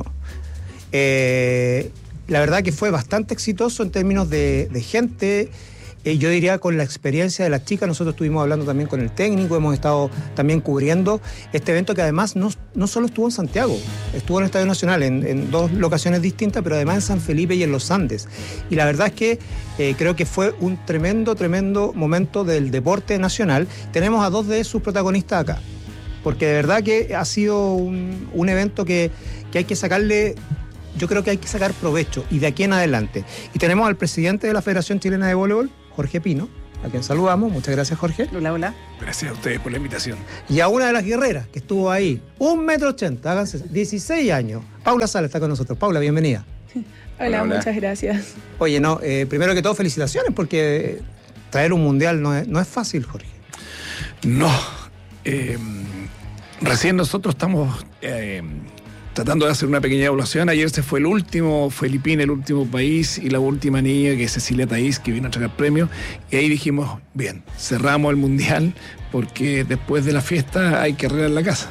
Eh, la verdad que fue bastante exitoso en términos de, de gente. Eh, yo diría con la experiencia de las chicas. Nosotros estuvimos hablando también con el técnico, hemos estado también cubriendo este evento que además no, no solo estuvo en Santiago, estuvo en el Estadio Nacional en, en dos locaciones distintas, pero además en San Felipe y en los Andes. Y la verdad es que eh, creo que fue un tremendo, tremendo momento del deporte nacional. Tenemos a dos de sus protagonistas acá, porque de verdad que ha sido un, un evento que, que hay que sacarle... Yo creo que hay que sacar provecho y de aquí en adelante. Y tenemos al presidente de la Federación Chilena de Voleibol, Jorge Pino, a quien saludamos. Muchas gracias, Jorge. Hola, hola. Gracias a ustedes por la invitación. Y a una de las guerreras que estuvo ahí, un metro ochenta, háganse, dieciséis años. Paula Sala está con nosotros. Paula, bienvenida. Hola, Hola, hola. muchas gracias. Oye, no, eh, primero que todo, felicitaciones, porque traer un mundial no es, no es fácil, Jorge. No. Eh, recién nosotros estamos eh, tratando de hacer una pequeña evaluación. Ayer se fue el último, Filipinas, el último país, y la última niña, que es Cecilia Taís, que vino a entregar premios. Y ahí dijimos, bien, cerramos el mundial, porque después de la fiesta hay que arreglar la casa.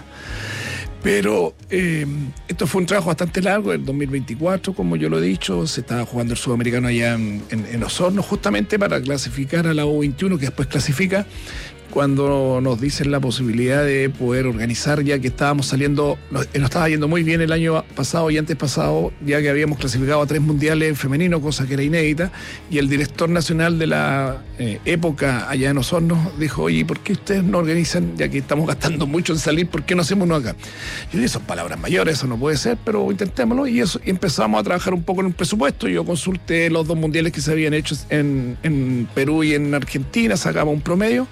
Pero eh, esto fue un trabajo bastante largo, el dos mil veinticuatro, como yo lo he dicho, se estaba jugando el sudamericano allá en, en, en Osorno, justamente para clasificar a la U veintiuno, que después clasifica, cuando nos dicen la posibilidad de poder organizar, ya que estábamos saliendo, nos, nos estaba yendo muy bien el año pasado y antes pasado, ya que habíamos clasificado a tres mundiales femeninos, cosa que era inédita, y el director nacional de la eh, época allá en Osorno dijo, oye, ¿por qué ustedes no organizan, ya que estamos gastando mucho en salir, ¿por qué no hacemos uno acá? Yo dije, son palabras mayores, eso no puede ser, pero intentémoslo, y eso, y empezamos a trabajar un poco en un presupuesto. Yo consulté los dos mundiales que se habían hecho en, en Perú y en Argentina, sacamos un promedio,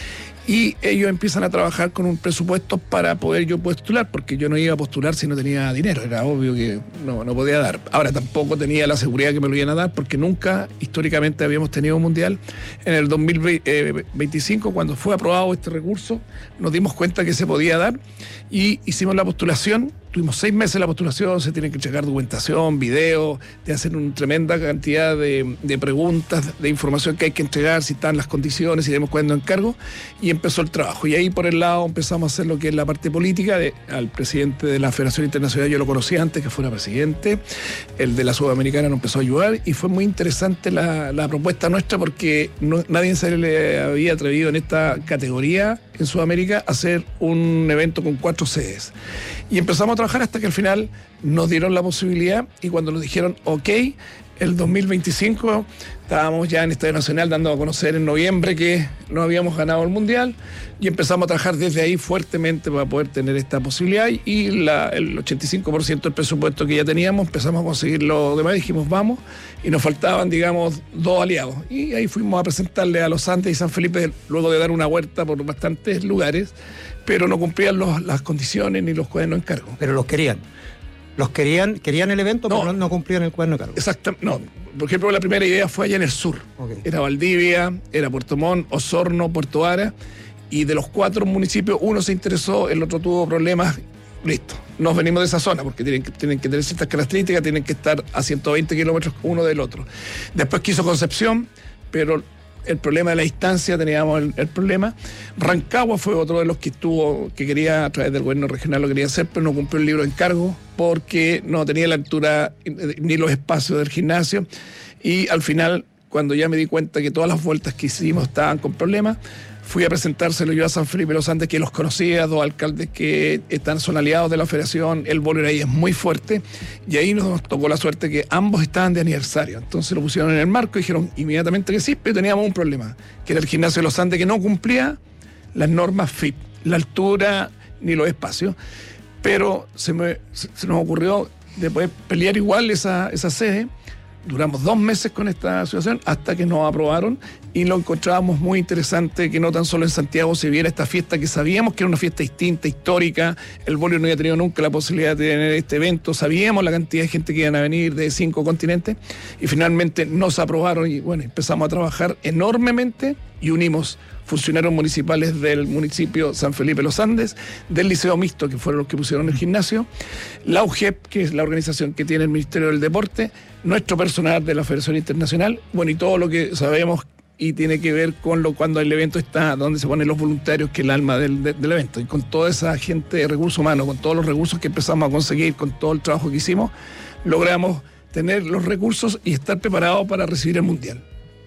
y ellos empiezan a trabajar con un presupuesto para poder yo postular, porque yo no iba a postular si no tenía dinero, era obvio que no, no podía dar. Ahora tampoco tenía la seguridad que me lo iban a dar, porque nunca históricamente habíamos tenido un mundial. En el dos mil veinticinco, cuando fue aprobado este recurso, nos dimos cuenta que se podía dar y hicimos la postulación. Tuvimos seis meses la postulación, se tiene que checar documentación, video, te hacen una tremenda cantidad de, de preguntas, de información que hay que entregar, si están las condiciones, si tenemos cuándo encargo, y empezó el trabajo. Y ahí por el lado empezamos a hacer lo que es la parte política. De, al presidente de la Federación Internacional yo lo conocía antes que fuera presidente, el de la Sudamericana nos empezó a ayudar, y fue muy interesante la, la propuesta nuestra, porque no, nadie se le había atrevido en esta categoría en Sudamérica a hacer un evento con cuatro sedes. Y empezamos a trabajar hasta que al final nos dieron la posibilidad, y cuando nos dijeron ok, el dos mil veinticinco estábamos ya en Estadio Nacional dando a conocer en noviembre que no habíamos ganado el Mundial y empezamos a trabajar desde ahí fuertemente para poder tener esta posibilidad y la, el ochenta y cinco por ciento del presupuesto que ya teníamos empezamos a conseguir lo demás, dijimos vamos y nos faltaban, digamos, dos aliados y ahí fuimos a presentarle a los Andes y San Felipe luego de dar una vuelta por bastantes lugares, pero no cumplían los, las condiciones ni los cuadernos de encargo. Pero los querían. Los querían, querían el evento, no, pero no, no cumplían el cuaderno de cargo. Exactamente, no. Por ejemplo, la primera idea fue allá en el sur. Okay. Era Valdivia, era Puerto Montt, Osorno, Puerto Vara. Y de los cuatro municipios, uno se interesó, el otro tuvo problemas. Listo. Nos venimos de esa zona porque tienen que, tienen que tener ciertas características, tienen que estar a ciento veinte kilómetros uno del otro. Después quiso Concepción, pero el problema de la distancia, teníamos el, el problema. Rancagua fue otro de los que estuvo, que quería, a través del gobierno regional lo quería hacer, pero no cumplió el libro de encargo porque no tenía la altura ni los espacios del gimnasio. Y al final, cuando ya me di cuenta que todas las vueltas que hicimos estaban con problemas, fui a presentárselo yo a San Felipe Los Andes, que los conocía, dos alcaldes que están, son aliados de la federación, el boiler ahí es muy fuerte, y ahí nos tocó la suerte que ambos estaban de aniversario. Entonces lo pusieron en el marco y dijeron inmediatamente que sí, pero teníamos un problema, que era el gimnasio de Los Andes que no cumplía las normas F I P, la altura ni los espacios, pero se, me, se, se nos ocurrió de poder pelear igual esa, esa sede. Duramos dos meses con esta situación hasta que nos aprobaron y lo encontrábamos muy interesante que no tan solo en Santiago se viera esta fiesta que sabíamos que era una fiesta distinta, histórica, el Bolio no había tenido nunca la posibilidad de tener este evento, sabíamos la cantidad de gente que iban a venir de cinco continentes y finalmente nos aprobaron y bueno, empezamos a trabajar enormemente y unimos funcionarios municipales del municipio San Felipe Los Andes, del Liceo Mixto, que fueron los que pusieron el gimnasio, la U G E P, que es la organización que tiene el Ministerio del Deporte, nuestro personal de la Federación Internacional, bueno, y todo lo que sabemos y tiene que ver con lo cuando el evento está, donde se ponen los voluntarios, que es el alma del, de, del evento, y con toda esa gente de recursos humanos, con todos los recursos que empezamos a conseguir, con todo el trabajo que hicimos, logramos tener los recursos y estar preparados para recibir el Mundial.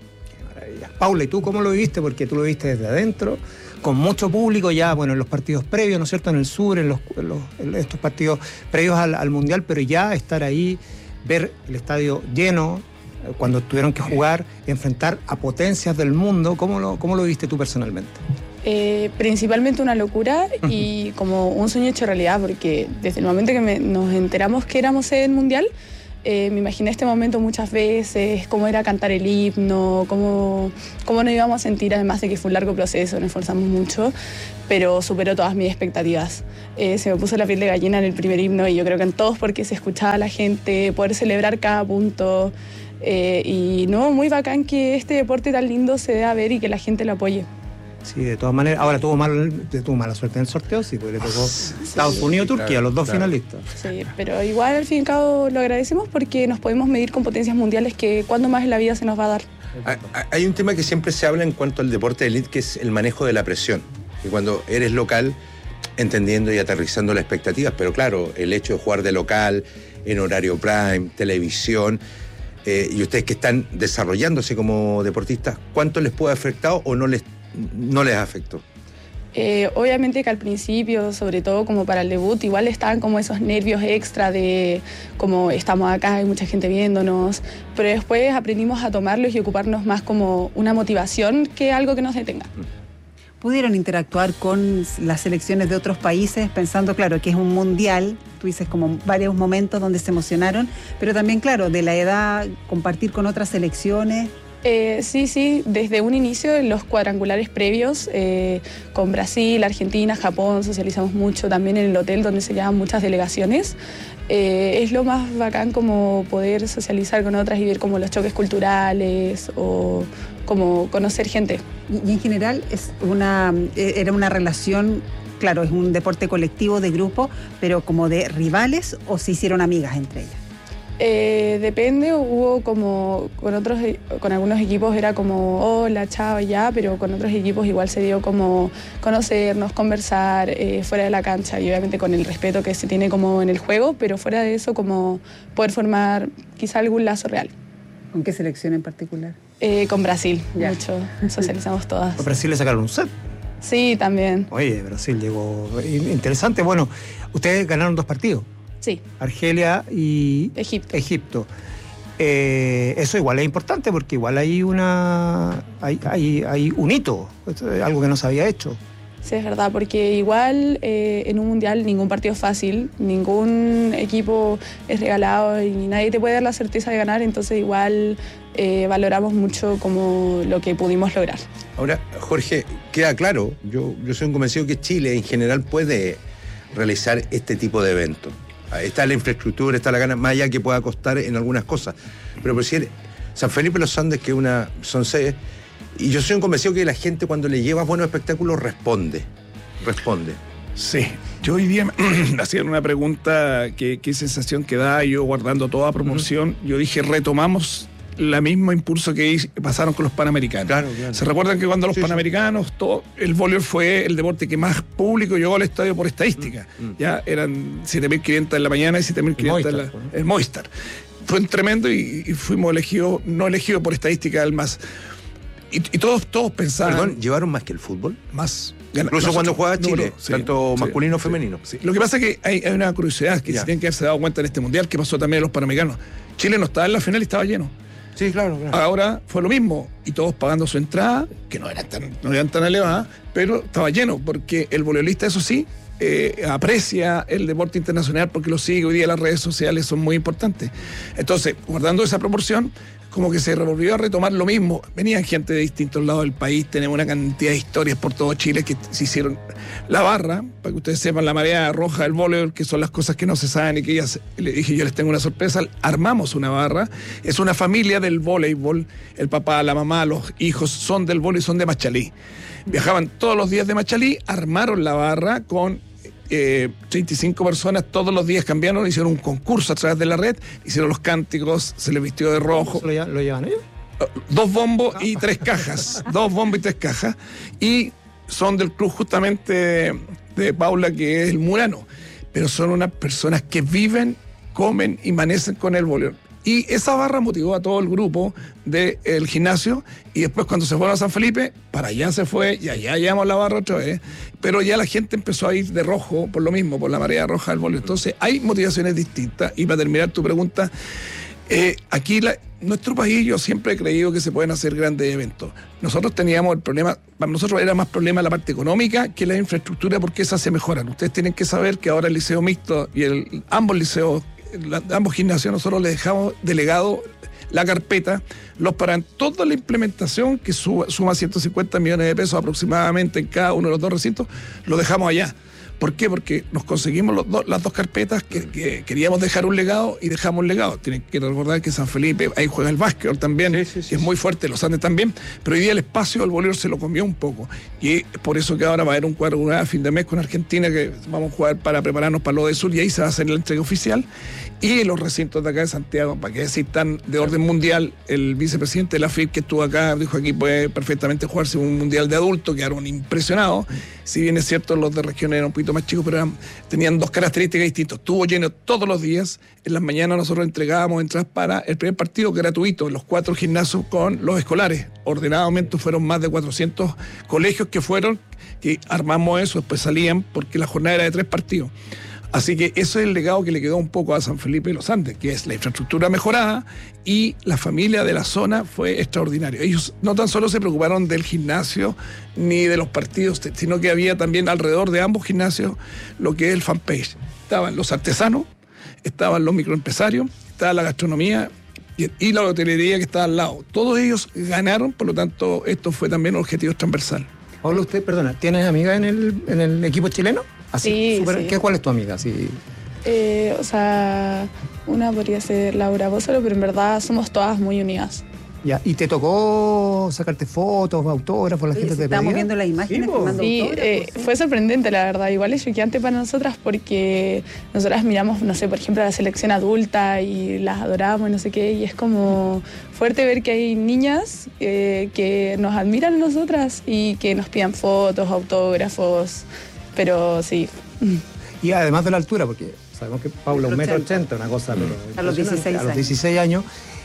Paula, ¿y tú cómo lo viviste? Porque tú lo viste desde adentro, con mucho público ya, bueno, en los partidos previos, ¿no es cierto?, en el sur, en, los, en, los, en estos partidos previos al, al Mundial, pero ya estar ahí, ver el estadio lleno, cuando tuvieron que jugar, enfrentar a potencias del mundo, ¿cómo lo, cómo lo viste tú personalmente? Eh, principalmente una locura y como un sueño hecho realidad, porque desde el momento que me, nos enteramos que éramos sede del Mundial, Eh, me imaginé este momento muchas veces, cómo era cantar el himno, cómo, cómo nos íbamos a sentir, además de que fue un largo proceso, nos esforzamos mucho, pero superó todas mis expectativas. Eh, se me puso la piel de gallina en el primer himno y yo creo que en todos porque se escuchaba a la gente, poder celebrar cada punto eh, y no, muy bacán que este deporte tan lindo se dé a ver y que la gente lo apoye. Sí, de todas maneras. Ahora tuvo, mal, tuvo mala suerte en el sorteo, sí, porque le tocó sí, Estados Unidos, Turquía, claro, los dos claro. finalistas. Sí, pero igual al fin y al cabo lo agradecemos porque nos podemos medir con potencias mundiales que cuando más en la vida se nos va a dar. Hay un tema que siempre se habla en cuanto al deporte de élite, que es el manejo de la presión. Y cuando eres local, entendiendo y aterrizando las expectativas, pero claro, el hecho de jugar de local, en horario prime, televisión, eh, y ustedes que están desarrollándose como deportistas, ¿cuánto les puede haber afectado o no les no les afectó? Eh, obviamente que al principio, sobre todo como para el debut, igual estaban como esos nervios extra de como estamos acá, hay mucha gente viéndonos, pero después aprendimos a tomarlos y ocuparnos más como una motivación que algo que nos detenga. ¿Pudieron interactuar con las selecciones de otros países pensando, claro, que es un mundial? Tú dices como varios momentos donde se emocionaron, pero también, claro, de la edad, compartir con otras selecciones. Eh, sí, sí, desde un inicio en los cuadrangulares previos eh, con Brasil, Argentina, Japón, socializamos mucho también en el hotel donde se llevan muchas delegaciones. Eh, es lo más bacán como poder socializar con otras y ver como los choques culturales o como conocer gente. Y, y en general es una, era una relación, claro, es un deporte colectivo de grupo, pero como de rivales o se hicieron amigas entre ellas. Eh, depende, hubo como con otros, con algunos equipos era como hola, chao, ya, pero con otros equipos igual se dio como conocernos, conversar eh, fuera de la cancha y obviamente con el respeto que se tiene como en el juego, pero fuera de eso como poder formar quizá algún lazo real. ¿Con qué selección en particular? Eh, con Brasil, ya. Mucho, socializamos todas. ¿A Brasil le sacaron un set? Sí, también. Oye, Brasil llegó interesante. Bueno, ustedes ganaron dos partidos. Sí. Argelia y Egipto. Egipto. Eh, eso igual es importante porque igual hay una hay, hay, hay un hito, algo que no se había hecho. Sí, es verdad, porque igual eh, en un mundial ningún partido es fácil, ningún equipo es regalado y nadie te puede dar la certeza de ganar, entonces igual eh, valoramos mucho como lo que pudimos lograr. Ahora, Jorge, queda claro, yo, yo soy un convencido que Chile en general puede realizar este tipo de eventos. Está la infraestructura, está la gana, más allá que pueda costar en algunas cosas. Pero por decir, San Felipe Los Andes, que una son sedes, y yo soy un convencido que la gente cuando le lleva buenos espectáculos responde. Responde. Sí, yo hoy día me hacían una pregunta, que, qué sensación que da, yo guardando toda proporción, uh-huh. Yo dije, retomamos el mismo impulso que hice, pasaron con los Panamericanos. Claro, claro. ¿Se recuerdan que cuando los sí, Panamericanos, todo, el voleibol fue el deporte que más público llegó al estadio por estadística? Mm, mm. Ya eran siete mil quinientos en la mañana y siete mil quinientos en la, el Movistar. Fue tremendo y, y fuimos elegidos, no elegidos por estadística al más. Y, y todos, todos pensaban... Perdón, ¿llevaron más que el fútbol? Más. Incluso cuando jugaba Chile, número, sí, tanto sí, masculino o sí, femenino. Sí. Lo que pasa es que hay, hay una curiosidad que ya. Se tienen que haberse dado cuenta en este mundial, que pasó también en los Panamericanos. Chile no estaba en la final y estaba lleno. Sí, claro, claro. Ahora fue lo mismo, y todos pagando su entrada, que no eran tan, no eran tan elevadas, pero estaba lleno, porque el voleibolista, eso sí, eh, aprecia el deporte internacional porque lo sigue. Hoy día las redes sociales son muy importantes. Entonces, guardando esa proporción, como que se volvió a retomar lo mismo. Venían gente de distintos lados del país, tenemos una cantidad de historias por todo Chile que se hicieron. La barra, para que ustedes sepan, la marea roja del voleibol, que son las cosas que no se saben y que ya le dije, yo les tengo una sorpresa, armamos una barra, es una familia del voleibol, el papá, la mamá, los hijos son del voleibol y son de Machalí. Viajaban todos los días de Machalí, armaron la barra con Eh, treinta y cinco personas, todos los días cambiaron, hicieron un concurso a través de la red, hicieron los cánticos, se les vistió de rojo. ¿Lo, ¿Lo llevan ellos? Dos bombos y tres cajas, dos bombos y tres cajas, y son del club justamente de, de Paula, que es el Murano, pero son unas personas que viven, comen y amanecen con el voleibol. Y esa barra motivó a todo el grupo del gimnasio, y después cuando se fueron a San Felipe, para allá se fue y allá llevamos la barra otra vez, pero ya la gente empezó a ir de rojo por lo mismo, por la marea roja del voleibol. Entonces hay motivaciones distintas. Y para terminar tu pregunta, eh, aquí la, nuestro país, yo siempre he creído que se pueden hacer grandes eventos. Nosotros teníamos el problema, para nosotros era más problema la parte económica que la infraestructura, porque esas se mejoran. Ustedes tienen que saber que ahora el liceo mixto y el, ambos liceos, La, ambos gimnasios, nosotros les dejamos delegado la carpeta, los para toda la implementación, que suma, suma ciento cincuenta millones de pesos aproximadamente en cada uno de los dos recintos, lo dejamos allá. ¿Por qué? Porque nos conseguimos los do, las dos carpetas que, que queríamos dejar un legado y dejamos un legado. Tienen que recordar que San Felipe, ahí juega el básquetbol también, sí, sí, sí, que es muy fuerte, los Andes también, pero hoy día el espacio del voleibol se lo comió un poco. Y por eso que ahora va a haber un cuadrangular a fin de mes con Argentina, que vamos a jugar para prepararnos para lo de Sur, y ahí se va a hacer la entrega oficial. Y los recintos de acá de Santiago, para que decir, están de orden mundial. El vicepresidente de la F I B que estuvo acá dijo aquí puede perfectamente jugarse un mundial de adultos, quedaron impresionados. Si bien es cierto, los de región eran un poquito más chicos, pero eran, tenían dos características distintas. Estuvo lleno todos los días. En las mañanas nosotros entregábamos entradas para el primer partido gratuito en los cuatro gimnasios con los escolares. Ordenadamente fueron más de cuatrocientos colegios que fueron, que armamos eso, después salían, porque la jornada era de tres partidos. Así que eso es el legado que le quedó un poco a San Felipe de los Andes, que es la infraestructura mejorada, y la familia de la zona fue extraordinaria. Ellos no tan solo se preocuparon del gimnasio ni de los partidos, sino que había también alrededor de ambos gimnasios lo que es el fanpage. Estaban los artesanos, estaban los microempresarios, estaba la gastronomía y, y la hotelería que estaba al lado. Todos ellos ganaron, por lo tanto esto fue también un objetivo transversal. Hola, usted, perdona, ¿tienes amiga en el, en el equipo chileno? Así, sí, super, sí. ¿qué, ¿Cuál es tu amiga? Así... Eh, o sea, una podría ser Laura Bósalo, pero en verdad somos todas muy unidas. Ya, ¿y te tocó sacarte fotos, autógrafos, la sí, gente sí, te pedía? Estamos viendo las imágenes. Sí, sí, eh, fue sorprendente, la verdad. Igual es choqueante para nosotras porque nosotras miramos, no sé, por ejemplo, la selección adulta y las adoramos y no sé qué, y es como fuerte ver que hay niñas eh, que nos admiran a nosotras y que nos pidan fotos, autógrafos, pero sí. Y además de la altura, porque sabemos que Paula es un metro ochenta, una cosa, pero a los dieciséis a los dieciséis años.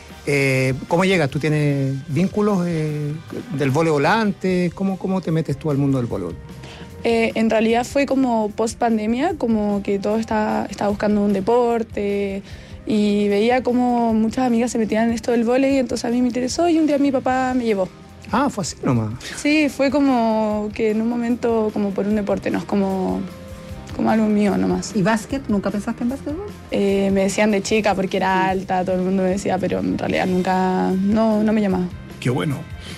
Eh, ¿Cómo llegas? ¿Tú tienes vínculos eh, del voleibol antes? ¿Cómo, ¿Cómo te metes tú al mundo del voleibol? Eh, en realidad fue como post pandemia, como que todo estaba, estaba buscando un deporte, y veía como muchas amigas se metían en esto del vóley, entonces a mí me interesó y un día mi papá me llevó. Ah, fue así nomás. Sí, fue como que en un momento como por un deporte, no es como, como algo mío nomás. ¿Y básquet? ¿Nunca pensaste en básquetbol? Eh, me decían de chica porque era alta, todo el mundo me decía, pero en realidad nunca, no, no me llamaba. Qué bueno.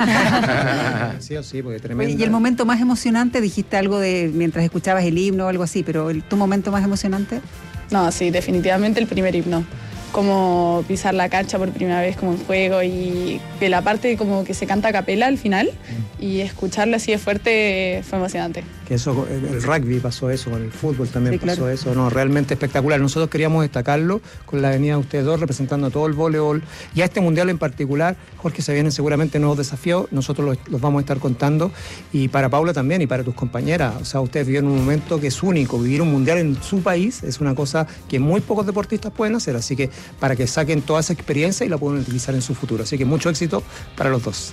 Sí o sí, porque tremendo. Y el momento más emocionante, dijiste algo de mientras escuchabas el himno o algo así, pero el, ¿tu momento más emocionante? No, sí, definitivamente el primer himno. Como pisar la cancha por primera vez como en juego y que la parte como que se canta a capela al final y escucharlo así de fuerte fue emocionante. Que eso, el rugby pasó eso, con el fútbol también Sí, pasó claro. eso, no, realmente espectacular. Nosotros queríamos destacarlo con la venida de ustedes dos, representando a todo el voleibol y a este mundial en particular. Jorge, se vienen seguramente nuevos desafíos, nosotros los, los vamos a estar contando, y para Paula también y para tus compañeras. O sea, ustedes vivieron un momento que es único, vivir un mundial en su país es una cosa que muy pocos deportistas pueden hacer, así que para que saquen toda esa experiencia y la puedan utilizar en su futuro. Así que mucho éxito para los dos.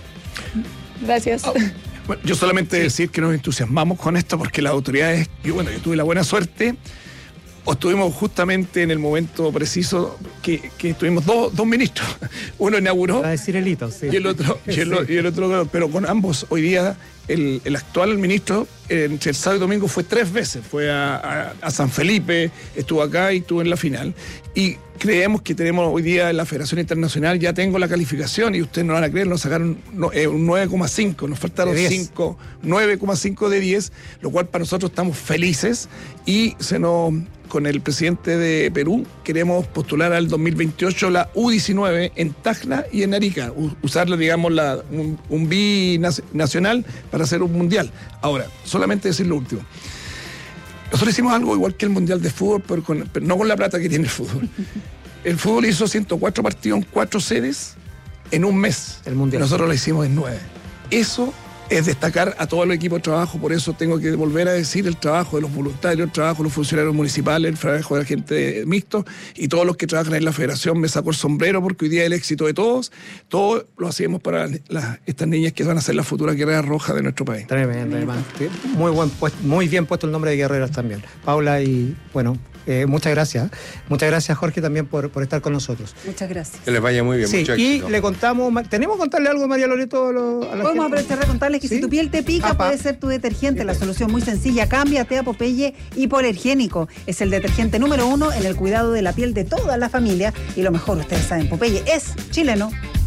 Gracias. Oh. Bueno, yo solamente sí. decir que nos entusiasmamos con esto porque las autoridades, yo bueno, yo tuve la buena suerte, o estuvimos justamente en el momento preciso que, que tuvimos dos, dos ministros. Uno inauguró a decir el hito, sí. y el otro, y el, sí. y el otro, pero con ambos hoy día el, el actual ministro entre el sábado y domingo fue tres veces, fue a, a, a San Felipe, estuvo acá y estuvo en la final. Y creemos que tenemos hoy día en la Federación Internacional, ya tengo la calificación y ustedes no van a creer, nos sacaron no, eh, un nueve coma cinco, nos faltaron cinco, nueve coma cinco de diez, lo cual para nosotros estamos felices y se nos, con el presidente de Perú queremos postular al dos mil veintiocho la U diecinueve en Tacna y en Arica, usarla digamos la, un, un binacional para hacer un mundial. Ahora, solamente decir lo último. Nosotros hicimos algo igual que el Mundial de Fútbol, pero, con, pero no con la plata que tiene el fútbol. El fútbol hizo ciento cuatro partidos en cuatro sedes en un mes. El Mundial. Nosotros lo hicimos en nueve. Eso es destacar a todo el equipo de trabajo, por eso tengo que volver a decir el trabajo de los voluntarios, el trabajo de los funcionarios municipales, el trabajo de la gente mixto y todos los que trabajan en la federación. Me saco el sombrero porque hoy día es el éxito de todos. Todo lo hacemos para las, estas niñas que van a ser la futura guerrera roja de nuestro país. Tremendo, hermano. Muy, buen puesto, muy bien puesto el nombre de guerreras también. Paula y, bueno, eh, muchas gracias. Muchas gracias, Jorge, también por, por estar con nosotros. Muchas gracias. Que les vaya muy bien, sí, mucho y éxito. le contamos, tenemos que contarle algo a María Loreto a, lo, a la Podemos gente? aprovechar de contarles que ¿sí? si tu piel te pica, Apa. puede ser tu detergente. La solución muy sencilla, cámbiate a Popeye Hipoalergénico. Es el detergente número uno en el cuidado de la piel de toda la familia. Y lo mejor, ustedes saben, Popeye es chileno.